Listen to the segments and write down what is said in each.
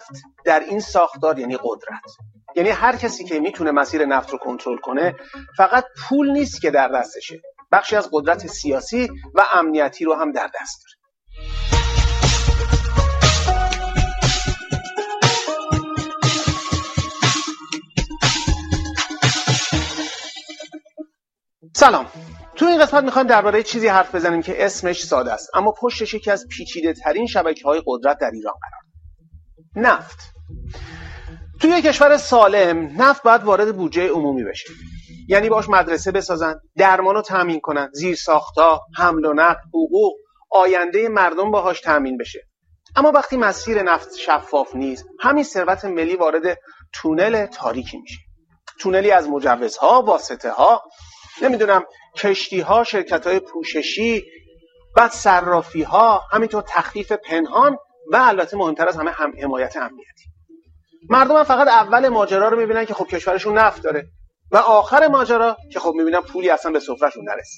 نفت در این ساختار یعنی قدرت. یعنی هر کسی که میتونه مسیر نفت رو کنترل کنه فقط پول نیست که در دستشه، بخشی از قدرت سیاسی و امنیتی رو هم در دست داره. سلام. تو این قسمت میخوایم درباره چیزی حرف بزنیم که اسمش ساده است اما پشتش یکی از پیچیده ترین شبکه‌های قدرت در ایران قرار داره. نفت. توی یک کشور سالم نفت باید وارد بودجه عمومی بشه. یعنی باش مدرسه بسازن، درمان رو تامین کنن، زیرساخت‌ها، حمل و نقل، حقوق، آینده مردم باهاش تامین بشه. اما وقتی مسیر نفت شفاف نیست، همین ثروت ملی وارد تونل تاریکی میشه. تونلی از مجوزها، واسطه‌ها، نمیدونم کشتی‌ها، شرکت‌های پوششی، بعد صرافی‌ها، همینطور تخفیف پنهان و البته مهمتر از همه حمایت امنیتی. مردم هم فقط اول ماجرا رو میبینن که خب کشورشون نفت داره و آخر ماجرا که خب میبینن پولی اصلا به سفرهشون نرسید.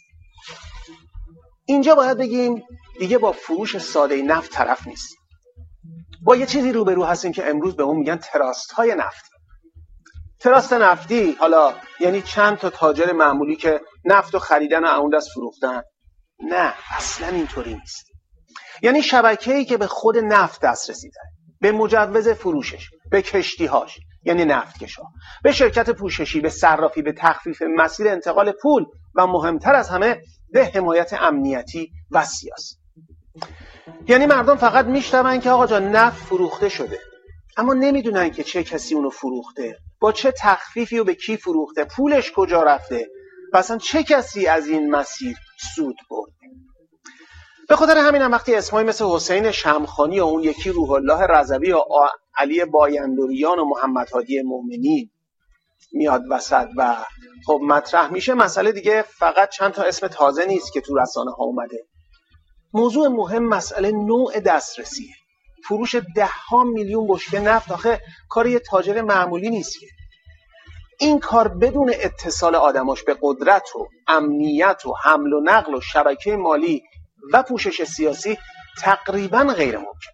اینجا باید بگیم دیگه با فروش ساده نفت طرف نیست. با یه چیزی روبرو هستیم که امروز به اون میگن تراست‌های نفت. تراست نفتی حالا یعنی چند تا تاجر معمولی که نفت رو خریدن و اون دست فروختن؟ نه، اصلا اینطوری نیست. یعنی شبکه‌ای که به خود نفت دسترسی داره، به مجوز فروشش، به کشتی‌هاش یعنی نفتکشا، به شرکت پوششی، به صرافی، به تخفیف مسیر انتقال پول و مهمتر از همه به حمایت امنیتی و سیاسی. یعنی مردم فقط میشنون که آقا جان نفت فروخته شده، اما نمیدونن که چه کسی اونو فروخته، با چه تخفیفی و به کی فروخته، پولش کجا رفته و اصلا چه کسی از این مسیر سود برده. به خاطر همین هم وقتی اسمایی مثل حسین شمخانی و اون یکی روح الله رضوی و علی بایندریان و محمد هادی مومنی میاد وسط و خب مطرح میشه، مسئله دیگه فقط چند تا اسم تازه نیست که تو رسانه ها اومده. موضوع مهم مسئله نوع دسترسیه. فروش 10 میلیون بشکه نفت آخه کار یه تاجر معمولی نیست که. این کار بدون اتصال آدماش به قدرت و امنیت و حمل و نقل و شبکه مالی و پوشش سیاسی تقریبا غیر ممکن.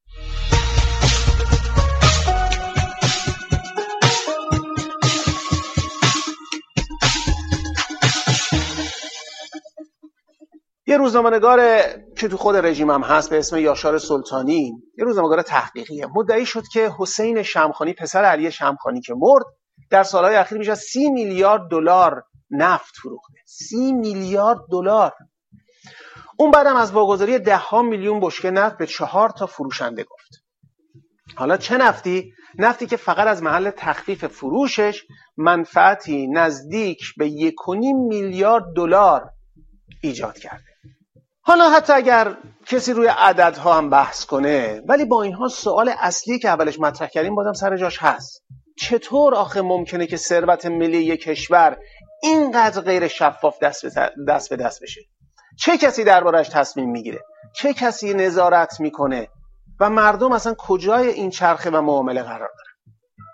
یه روزنامه‌نگار که تو خود رژیم هم هست به اسم یاشار سلطانی، یه روزنامه‌نگار تحقیقیه، مدعی شد که حسین شمخانی پسر علی شمخانی که مرد در سالهای اخیر بیش از 30 میلیارد دلار نفت فروخته. 30 میلیارد دلار. اون بعدم از واگذاری 10 میلیون بشکه نفت به 4 تا فروشنده گفت. حالا چه نفتی؟ نفتی که فقط از محل تخفیف فروشش منفعتی نزدیک به 1.5 میلیارد دلار ایجاد کرده. حالا حتی اگر کسی روی عددها هم بحث کنه، ولی با اینها سوال اصلی که اولش مطرح کردیم بازم سر جاش هست. چطور آخه ممکنه که ثروت ملی یک کشور اینقدر غیر شفاف دست به دست بشه؟ چه کسی دربارش تصمیم میگیره؟ چه کسی نظارت میکنه؟ و مردم اصلا کجای این چرخه و معامله قرار داره؟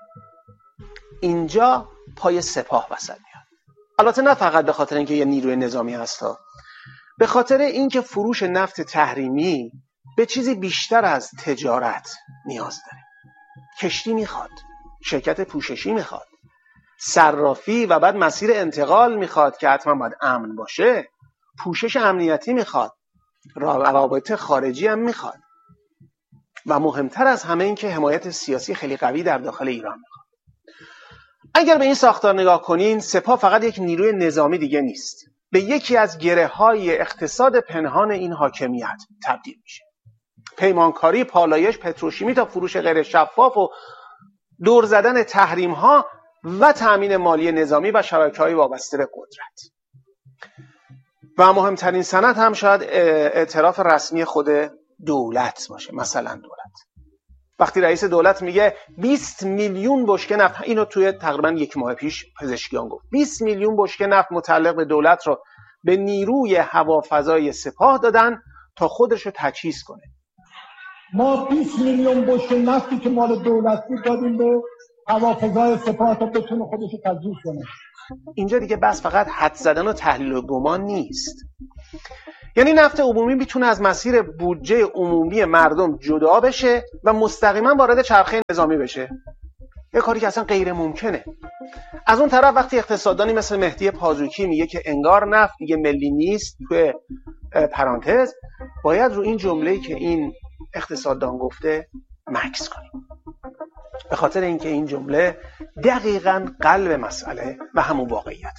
اینجا پای سپاه وسط میاد. البته نه فقط به خاطر اینکه یه نیروی نظامی هستا، به خاطر اینکه فروش نفت تحریمی به چیزی بیشتر از تجارت نیاز داره. کشتی میخواد، شرکت پوششی میخواد، صرافی و بعد مسیر انتقال میخواد که حتما باید امن باشه، پوشش امنیتی میخواد، روابط خارجی هم میخواد و مهمتر از همه این که حمایت سیاسی خیلی قوی در داخل ایران میخواد. اگر به این ساختار نگاه کنین، سپاه فقط یک نیروی نظامی دیگه نیست، به یکی از گره‌های اقتصاد پنهان این حاکمیت تبدیل میشه. پیمانکاری، پالایش، پتروشیمی تا فروش غیر شفاف و دور زدن تحریم‌ها و تأمین مالی نظامی و شبکه‌های وابسته به قدرت. و مهمترین سند هم شاید اعتراف رسمی خود دولت باشه. مثلا دولت وقتی رئیس دولت میگه 20 میلیون بشکه نفت، اینو توی تقریبا 1 ماه پیش پزشکیان گفت، 20 میلیون بشکه نفت متعلق به دولت رو به نیروی هوافضای سپاه دادن تا خودش رو تجهیز کنه. ما 20 میلیون بشکه نفتی که مال دولتی دادیم به هوافضای سپاه تا بتونه خودش رو تجهیز کنه. اینجا دیگه بس فقط حد زدن و تحلیل و گمان نیست. یعنی نفت عمومی میتونه از مسیر بودجه عمومی مردم جدا بشه و مستقیما وارد چرخه نظامی بشه، یه کاری که اصلا غیر ممکنه. از اون طرف وقتی اقتصاددانی مثل مهدی پازوکی میگه که انگار نفت دیگه ملی نیست، توی پرانتز باید رو این جمله‌ای که این اقتصاددان گفته مکث کنیم، به خاطر اینکه این جمله دقیقاً قلب مسئله و همون واقعیت.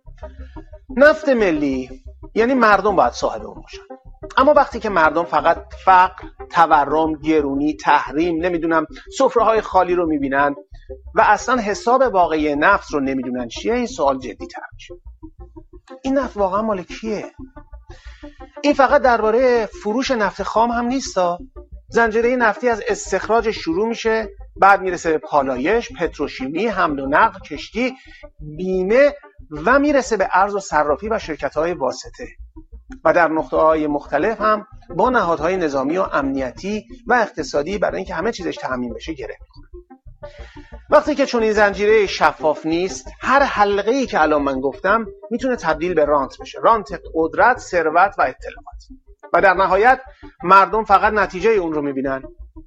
نفت ملی یعنی مردم باید صاحب اون باشن، اما وقتی که مردم فقط فقر، تورم، گرونی، تحریم، نمیدونم سفره‌های خالی رو میبینن و اصلا حساب واقعی نفت رو نمیدونن چیه، این سوال جدی تر میشه. این نفت واقعا مال کیه؟ این فقط درباره فروش نفت خام هم نیستا. زنجیره نفتی از استخراج شروع میشه، بعد میرسه به پالایش، پتروشیمی، حمل و نقل، کشتی، بیمه و میرسه به ارز و صرافی و شرکت‌های واسطه و در نقطه‌های مختلف هم با نهادهای نظامی و امنیتی و اقتصادی برای اینکه همه چیزش تامین بشه گره می‌خوره. وقتی که چون این زنجیره شفاف نیست، هر حلقه‌ای که الان من گفتم میتونه تبدیل به رانت بشه، رانت قدرت، ثروت و اطلاعات، و در نهایت مردم فقط نتیجه اون رو میبینن،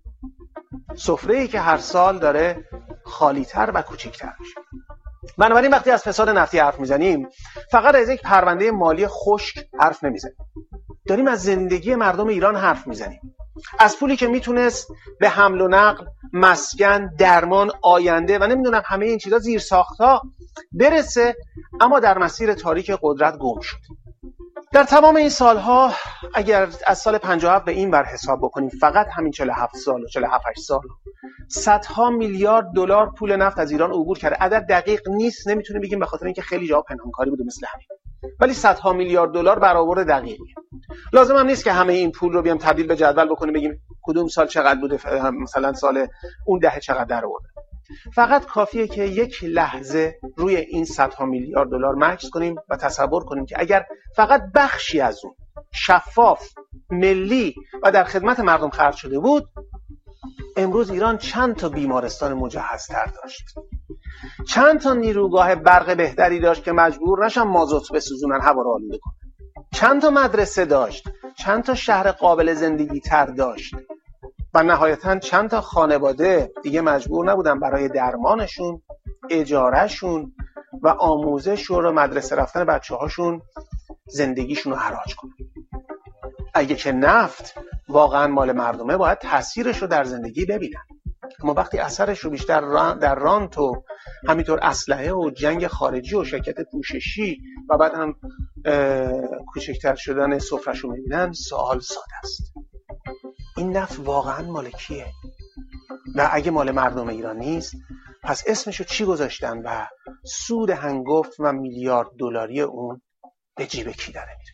سفره‌ای که هر سال داره خالی‌تر و کوچکتر میشه. بنابراین وقتی از فساد نفتی حرف میزنیم فقط از یک پرونده مالی خشک حرف نمیزنیم، داریم از زندگی مردم ایران حرف میزنیم، از پولی که میتونست به حمل و نقل، مسکن، درمان، آینده و نمیدونم همه این چیزا زیر ساختها برسه، اما در مسیر تاریک قدرت گم شد. در تمام این سالها اگر از سال 57 به این ور حساب بکنیم، فقط همین 47 سال و 47 سال صدها میلیارد دلار پول نفت از ایران عبور کرده. عدد دقیق نیست، نمیتونیم بگیم به خاطر اینکه خیلی جا پنهانکاری بوده مثل همین، ولی صدها میلیارد دلار برآورد دقیقی. لازم هم نیست که همه این پول رو بیام تبدیل به جدول بکنیم بگیم کدوم سال چقدر بوده، مثلا سال اون دهه چقدر درآورده. فقط کافیه که یک لحظه روی این صدها میلیارد دلار مکث کنیم و تصور کنیم که اگر فقط بخشی از اون شفاف، ملی و در خدمت مردم خرج شده بود، امروز ایران چند تا بیمارستان مجهزتر داشت، چند تا نیروگاه برق بهتری داشت که مجبور نشن مازوت بسوزونن هوا رو آلوده کنن، چند تا مدرسه داشت، چند تا شهر قابل زندگی تر داشت و نهایتاً چند تا خانواده دیگه مجبور نبودن برای درمانشون، اجارهشون و آموزش و مدرسه رفتن بچه‌هاشون زندگیشون رو حراج کنن. اگه که نفت واقعاً مال مردمه باید تأثیرش رو در زندگی ببینن، اما وقتی اثرش رو بیشتر در رانت و همینطور اسلحه و جنگ خارجی و شرکت پوششی و بعد هم کوچکتر شدن سفره‌شو میبینن، سوال ساده است: این نفت واقعا مال کیه؟ و اگه مال مردم ایران نیست، پس اسمشو چی گذاشتن و سود هنگفت و میلیارد دلاری اون به جیب کی داره میره؟